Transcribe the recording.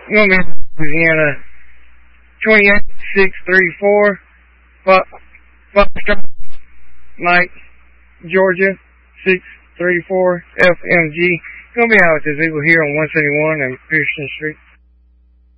Gonna be Louisiana 28634, Foxtrot, Mike, Georgia 634 FMG. Gonna be out with this Eagle here on 171 and Pearson Street.